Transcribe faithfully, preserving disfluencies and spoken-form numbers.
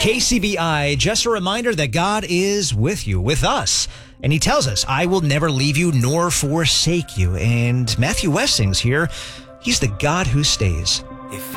K C B I, just a reminder that God is with you, with us. And he tells us, I will never leave you nor forsake you. And Matthew Wessing's here. He's the God who stays.